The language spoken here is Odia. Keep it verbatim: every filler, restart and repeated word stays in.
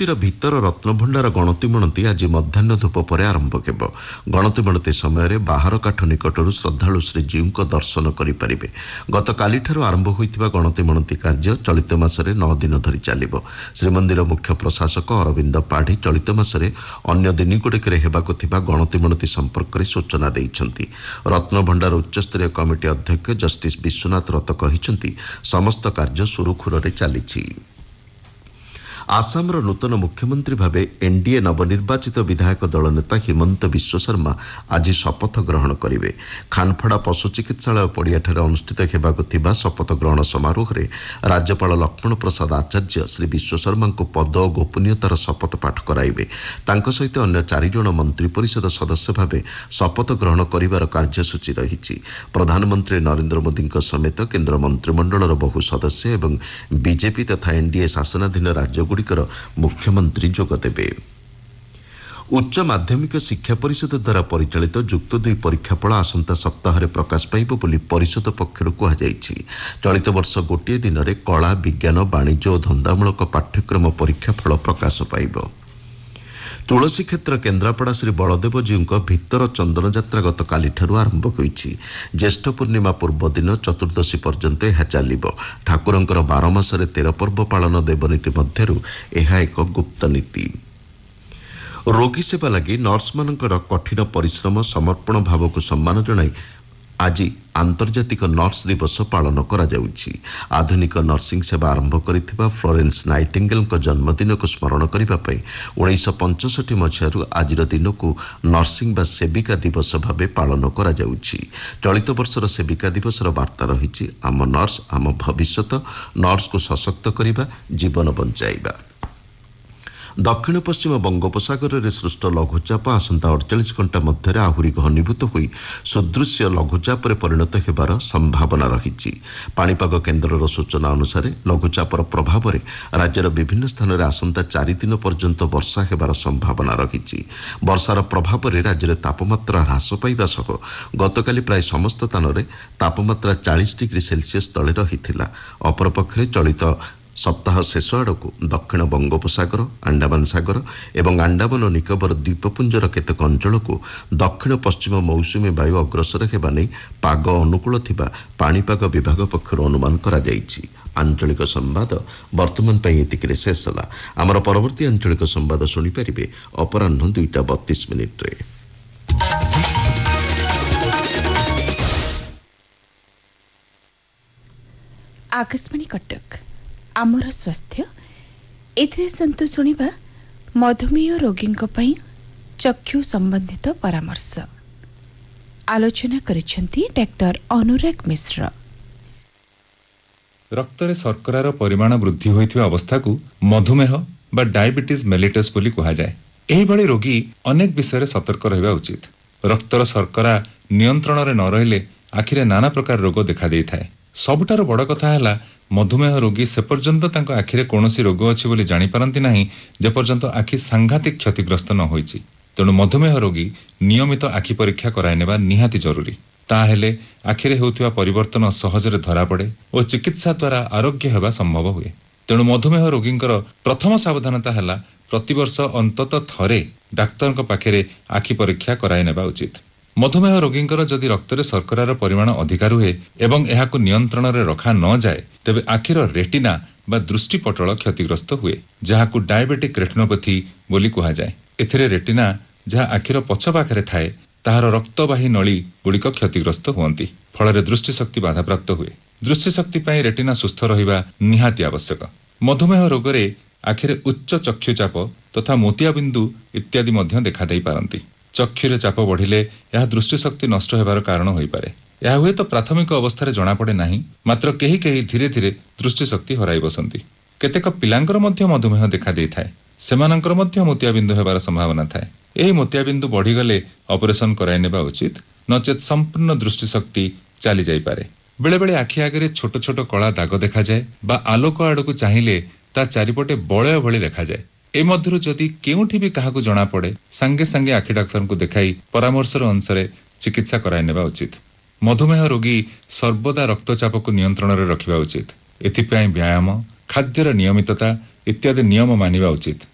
ଶ୍ରୀମନ୍ଦିର ଭିତର ରତ୍ନଭଣ୍ଡାର ଗଣତିମଣତି ଆଜି ମଧ୍ୟାହ୍ନ ଧୂପ ପରେ ଆରମ୍ଭ ହେବ। ଗଣତିମଣତି ସମୟରେ ବାହାର କାଠ ନିକଟରୁ ଶ୍ରଦ୍ଧାଳୁ ଶ୍ରୀଜୀଉଙ୍କ ଦର୍ଶନ କରିପାରିବେ। ଗତକାଲିଠାରୁ ଆରମ୍ଭ ହୋଇଥିବା ଗଣତିମଣତି କାର୍ଯ୍ୟ ଚଳିତ ମାସରେ ନଅ ଦିନ ଧରି ଚାଲିବ। ଶ୍ରୀମନ୍ଦିର ମୁଖ୍ୟ ପ୍ରଶାସକ ଅରବିନ୍ଦ ପାଢ଼ୀ ଚଳିତ ମାସରେ ଅନ୍ୟ ଦିନଗୁଡ଼ିକରେ ହେବାକୁ ଥିବା ଗଣତିମଣତି ସମ୍ପର୍କରେ ସୂଚନା ଦେଇଛନ୍ତି। ରତ୍ନଭଣ୍ଡାର ଉଚ୍ଚସ୍ତରୀୟ କମିଟି ଅଧ୍ୟକ୍ଷ ଜଷ୍ଟିସ୍ ବିଶ୍ୱନାଥ ରଥ କହିଛନ୍ତି, ସମସ୍ତ କାର୍ଯ୍ୟ ସୁରୁଖୁରୁରେ ଚାଲିଛି। ଆସାମର ନୂତନ ମୁଖ୍ୟମନ୍ତ୍ରୀ ଭାବେ ଏନ୍ଡିଏ ନବନିର୍ବାଚିତ ବିଧାୟକ ଦଳ ନେତା ହିମନ୍ତ ବିଶ୍ୱଶର୍ମା ଆଜି ଶପଥ ଗ୍ରହଣ କରିବେ। ଖାନଫଡ଼ା ପଶୁ ଚିକିତ୍ସାଳୟ ପଡ଼ିଆଠାରେ ଅନୁଷ୍ଠିତ ହେବାକୁ ଥିବା ଶପଥ ଗ୍ରହଣ ସମାରୋହରେ ରାଜ୍ୟପାଳ ଲକ୍ଷ୍ମଣ ପ୍ରସାଦ ଆଚାର୍ଯ୍ୟ ଶ୍ରୀ ବିଶ୍ୱଶର୍ମାଙ୍କୁ ପଦ ଓ ଗୋପନୀୟତାର ଶପଥ ପାଠ କରାଇବେ। ତାଙ୍କ ସହିତ ଅନ୍ୟ ଚାରିଜଣ ମନ୍ତ୍ରୀ ପରିଷଦ ସଦସ୍ୟ ଭାବେ ଶପଥ ଗ୍ରହଣ କରିବାର କାର୍ଯ୍ୟସୂଚୀ ରହିଛି। ପ୍ରଧାନମନ୍ତ୍ରୀ ନରେନ୍ଦ୍ର ମୋଦିଙ୍କ ସମେତ କେନ୍ଦ୍ର ମନ୍ତ୍ରିମଣ୍ଡଳର ବହୁ ସଦସ୍ୟ ଏବଂ ବିଜେପି ତଥା ଏନ୍ଡିଏ ଶାସନାଧୀନ ରାଜ୍ୟଗୁଡ଼ିକର ମୁଖ୍ୟମନ୍ତ୍ରୀ ଯୋଗଦେବେ। ଉଚ୍ଚ ମାଧ୍ୟମିକ ଶିକ୍ଷା ପରିଷଦ ଦ୍ୱାରା ପରିଚାଳିତ ଯୁକ୍ତ ଦୁଇ ପରୀକ୍ଷାଫଳ ଆସନ୍ତା ସପ୍ତାହରେ ପ୍ରକାଶ ପାଇବ ବୋଲି ପରିଷଦ ପକ୍ଷରୁ କୁହାଯାଇଛି। ଚଳିତ ବର୍ଷ ଗୋଟିଏ ଦିନରେ କଳା, ବିଜ୍ଞାନ, ବାଣିଜ୍ୟ ଓ ଧନ୍ଦାମୂଳକ ପାଠ୍ୟକ୍ରମ ପରୀକ୍ଷାଫଳ ପ୍ରକାଶ ପାଇବ। ତୁଳସୀ କ୍ଷେତ୍ର କେନ୍ଦ୍ରାପଡ଼ା ଶ୍ରୀ ବଳଦେବଜୀଉଙ୍କ ଭିତର ଚନ୍ଦନଯାତ୍ରା ଗତକାଲିଠାରୁ ଆରମ୍ଭ ହୋଇଛି। ଜ୍ୟେଷ୍ଠ ପୂର୍ଣ୍ଣିମା ପୂର୍ବ ଦିନ ଚତୁର୍ଦ୍ଦଶୀ ପର୍ଯ୍ୟନ୍ତ ଏହା ଚାଲିବ। ଠାକୁରଙ୍କର ବାର ମାସରେ ତେର ପର୍ବ ପାଳନ ଦେବନୀତି ମଧ୍ୟରୁ ଏହା ଏକ ଗୁପ୍ତ ନୀତି। ରୋଗୀ ସେବା ଲାଗି ନର୍ସମାନଙ୍କର କଠିନ ପରିଶ୍ରମ, ସମର୍ପଣ ଭାବକୁ ସମ୍ମାନ ଜଣାଇ ଆଜି ଆନ୍ତର୍ଜାତିକ ନର୍ସ ଦିବସ ପାଳନ କରାଯାଉଛି। ଆଧୁନିକ ନର୍ସିଂ ସେବା ଆରମ୍ଭ କରିଥିବା ଫ୍ଲୋରେନ୍ସ ନାଇଟିଙ୍ଗେଲଙ୍କ ଜନ୍ମଦିନକୁ ସ୍ମରଣ କରିବା ପାଇଁ ଉଣେଇଶହ ପଞ୍ଚଷଠି ମସିହାରୁ ଆଜିର ଦିନକୁ ନର୍ସିଂ ବା ସେବିକା ଦିବସ ଭାବେ ପାଳନ କରାଯାଉଛି। ଚଳିତ ବର୍ଷର ସେବିକା ଦିବସର ବାର୍ତ୍ତା ରହିଛି, ଆମ ନର୍ସ ଆମ ଭବିଷ୍ୟତ, ନର୍ସକୁ ସଶକ୍ତ କରିବା, ଜୀବନ ବଞ୍ଚାଇବା। ଦକ୍ଷିଣ ପଶ୍ଚିମ ବଙ୍ଗୋପସାଗରରେ ସୃଷ୍ଟ ଲଘୁଚାପ ଆସନ୍ତା ଅଡ଼ଚାଳିଶ ଘଣ୍ଟା ମଧ୍ୟରେ ଆହୁରି ଘନୀଭୂତ ହୋଇ ସୁଦୃଶ୍ୟ ଲଘୁଚାପରେ ପରିଣତ ହେବାର ସମ୍ଭାବନା ରହିଛି। ପାଣିପାଗ କେନ୍ଦ୍ରର ସୂଚନା ଅନୁସାରେ ଲଘୁଚାପର ପ୍ରଭାବରେ ରାଜ୍ୟର ବିଭିନ୍ନ ସ୍ଥାନରେ ଆସନ୍ତା ଚାରିଦିନ ପର୍ଯ୍ୟନ୍ତ ବର୍ଷା ହେବାର ସମ୍ଭାବନା ରହିଛି। ବର୍ଷାର ପ୍ରଭାବରେ ରାଜ୍ୟରେ ତାପମାତ୍ରା ହ୍ରାସ ପାଇବା ସହ ଗତକାଲି ପ୍ରାୟ ସମସ୍ତ ସ୍ଥାନରେ ତାପମାତ୍ରା ଚାଳିଶ ଡିଗ୍ରୀ ସେଲ୍ସିୟସ୍ ତଳେ ରହିଥିଲା। ଅପରପକ୍ଷରେ ଚଳିତ ସପ୍ତାହ ଶେଷ ଆଡ଼କୁ ଦକ୍ଷିଣ ବଙ୍ଗୋପସାଗର, ଆଣ୍ଡାମାନ ସାଗର ଏବଂ ଆଣ୍ଡାମାନ ଓ ନିକୋବର ଦ୍ୱୀପପୁଞ୍ଜର କେତେକ ଅଞ୍ଚଳକୁ ଦକ୍ଷିଣ ପଶ୍ଚିମ ମୌସୁମୀ ବାୟୁ ଅଗ୍ରସର ହେବା ନେଇ ପାଗ ଅନୁକୂଳ ଥିବା ପାଣିପାଗ ବିଭାଗ ପକ୍ଷରୁ ଅନୁମାନ କରାଯାଇଛି। ଆଞ୍ଚଳିକ ସମ୍ବାଦ ବର୍ତ୍ତମାନ ପାଇଁ ଏତିକିରେ ଶେଷ ହେଲା। ଆମର ପରବର୍ତ୍ତୀ ଆଞ୍ଚଳିକ ସମ୍ବାଦ ଶୁଣିପାରିବେ ଅପରାହ୍ନ ଦୁଇଟା ବତିଶ ମିନିଟ୍ରେ। ଆକାଶବାଣୀ କଟକ, ଆମର ସ୍ୱାସ୍ଥ୍ୟ। ଏଥିରେ ସନ୍ତୁ ଶୁଣିବା ମଧୁମେହ ରୋଗୀଙ୍କ ପାଇଁ ଚକ୍ଷୁ ସମ୍ବନ୍ଧିତ ପରାମର୍ଶ। ଆଲୋଚନା କରିଛନ୍ତି ଡାକ୍ତର ଅନୁରାଗ ମିଶ୍ର। ରକ୍ତରେ ଶର୍କରାର ପରିମାଣ ବୃଦ୍ଧି ହୋଇଥିବା ଅବସ୍ଥାକୁ ମଧୁମେହ ବା ଡାଇବେଟିସ୍ ମେଲିଟସ୍ ବୋଲି କୁହାଯାଏ। ଏହିଭଳି ରୋଗୀ ଅନେକ ବିଷୟରେ ସତର୍କ ରହିବା ଉଚିତ। ରକ୍ତର ଶର୍କରା ନିୟନ୍ତ୍ରଣରେ ନ ରହିଲେ ଆଖିରେ ନାନା ପ୍ରକାର ରୋଗ ଦେଖାଦେଇଥାଏ। ସବୁଠାରୁ ବଡ଼ କଥା ହେଲା, ମଧୁମେହ ରୋଗୀ ସେ ପର୍ଯ୍ୟନ୍ତ ତାଙ୍କ ଆଖିରେ କୌଣସି ରୋଗ ଅଛି ବୋଲି ଜାଣିପାରନ୍ତି ନାହିଁ ଯେପର୍ଯ୍ୟନ୍ତ ଆଖି ସାଂଘାତିକ କ୍ଷତିଗ୍ରସ୍ତ ନ ହୋଇଛି। ତେଣୁ ମଧୁମେହ ରୋଗୀ ନିୟମିତ ଆଖି ପରୀକ୍ଷା କରାଇନେବା ନିହାତି ଜରୁରୀ। ତାହେଲେ ଆଖିରେ ହେଉଥିବା ପରିବର୍ତ୍ତନ ସହଜରେ ଧରାପଡ଼େ ଓ ଚିକିତ୍ସା ଦ୍ୱାରା ଆରୋଗ୍ୟ ହେବା ସମ୍ଭବ ହୁଏ। ତେଣୁ ମଧୁମେହ ରୋଗୀଙ୍କର ପ୍ରଥମ ସାବଧାନତା ହେଲା ପ୍ରତିବର୍ଷ ଅନ୍ତତଃ ଥରେ ଡାକ୍ତରଙ୍କ ପାଖରେ ଆଖି ପରୀକ୍ଷା କରାଇନେବା ଉଚିତ। ମଧୁମେହ ରୋଗୀଙ୍କର ଯଦି ରକ୍ତରେ ଶର୍କରାର ପରିମାଣ ଅଧିକା ରୁହେ ଏବଂ ଏହାକୁ ନିୟନ୍ତ୍ରଣରେ ରଖା ନ ଯାଏ, ତେବେ ଆଖିର ରେଟିନା ବା ଦୃଷ୍ଟିପଟଳ କ୍ଷତିଗ୍ରସ୍ତ ହୁଏ, ଯାହାକୁ ଡାଇବେଟିକ୍ ରେଟିନୋପାଥି ବୋଲି କୁହାଯାଏ। ଏଥିରେ ରେଟିନା, ଯାହା ଆଖିର ପଛ ପାଖରେ ଥାଏ, ତାହାର ରକ୍ତବାହୀ ନଳୀ ଗୁଡ଼ିକ କ୍ଷତିଗ୍ରସ୍ତ ହୁଅନ୍ତି। ଫଳରେ ଦୃଷ୍ଟିଶକ୍ତି ବାଧାପ୍ରାପ୍ତ ହୁଏ। ଦୃଷ୍ଟିଶକ୍ତି ପାଇଁ ରେଟିନା ସୁସ୍ଥ ରହିବା ନିହାତି ଆବଶ୍ୟକ। ମଧୁମେହ ରୋଗରେ ଆଖିରେ ଉଚ୍ଚ ଚକ୍ଷୁଚାପ ତଥା ମୋତିଆବିନ୍ଦୁ ଇତ୍ୟାଦି ମଧ୍ୟ ଦେଖାଦେଇ ପାରନ୍ତି। ଚକ୍ଷୁରେ ଚାପ ବଢ଼ିଲେ ଏହା ଦୃଷ୍ଟିଶକ୍ତି ନଷ୍ଟ ହେବାର କାରଣ ହୋଇପାରେ। ଏହା ହୁଏତ ପ୍ରାଥମିକ ଅବସ୍ଥାରେ ଜଣାପଡ଼େ ନାହିଁ, ମାତ୍ର କେହି କେହି ଧୀରେ ଧୀରେ ଦୃଷ୍ଟିଶକ୍ତି ହରାଇ ବସନ୍ତି। କେତେକ ପିଲାଙ୍କର ମଧ୍ୟ ମଧୁମେହ ଦେଖାଦେଇଥାଏ। ସେମାନଙ୍କର ମଧ୍ୟ ମୋତିଆବିନ୍ଦୁ ହେବାର ସମ୍ଭାବନା ଥାଏ। ଏହି ମୋତିଆବିନ୍ଦୁ ବଢ଼ିଗଲେ ଅପରେସନ କରାଇନେବା ଉଚିତ, ନଚେତ୍ ସମ୍ପୂର୍ଣ୍ଣ ଦୃଷ୍ଟିଶକ୍ତି ଚାଲିଯାଇପାରେ। ବେଳେବେଳେ ଆଖି ଆଗରେ ଛୋଟ ଛୋଟ କଳା ଦାଗ ଦେଖାଯାଏ ବା ଆଲୋକ ଆଡ଼କୁ ଚାହିଁଲେ ତା ଚାରିପଟେ ବଳୟ ଭଳି ଦେଖାଯାଏ। ଏ ମଧ୍ୟରୁ ଯଦି କେଉଁଠି ବି କାହାକୁ ଜଣାପଡ଼େ, ସାଙ୍ଗେ ସାଙ୍ଗେ ଆଖି ଡାକ୍ତରଙ୍କୁ ଦେଖାଇ ପରାମର୍ଶର ଅନୁସାରେ ଚିକିତ୍ସା କରାଇନେବା ଉଚିତ। ମଧୁମେହ ରୋଗୀ ସର୍ବଦା ରକ୍ତଚାପକୁ ନିୟନ୍ତ୍ରଣରେ ରଖିବା ଉଚିତ। ଏଥିପାଇଁ ବ୍ୟାୟାମ, ଖାଦ୍ୟର ନିୟମିତତା ଇତ୍ୟାଦି ନିୟମ ମାନିବା ଉଚିତ।